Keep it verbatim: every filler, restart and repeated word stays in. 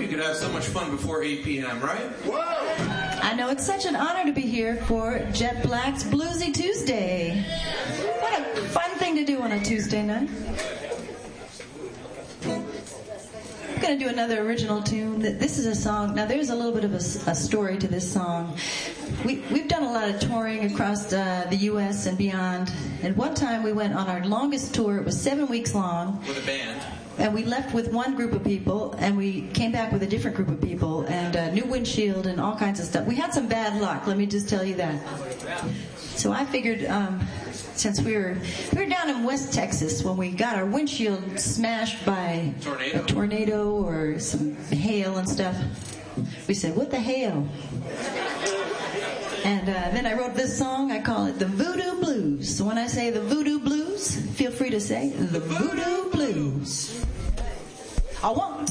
you could have so much fun before eight p.m., right? Whoa! I know it's such an honor to be here for Jet Black's Bluesy Tuesday. What a fun thing to do on a Tuesday night. I'm going to do another original tune. This is a song. Now, there's a little bit of a, a story to this song. We, we've done a lot of touring across uh, the U S and beyond. And one time we went on our longest tour. It was seven weeks long. With a band. And we left with one group of people, and we came back with a different group of people, and a new windshield and all kinds of stuff. We had some bad luck, let me just tell you that. So I figured, um, since we were we were down in West Texas when we got our windshield smashed by tornado. a tornado or some hail and stuff, we said, what the hail? And uh, then I wrote this song. I call it the Voodoo Blues. So when I say the Voodoo Blues, feel free to say the Voodoo Blues. I want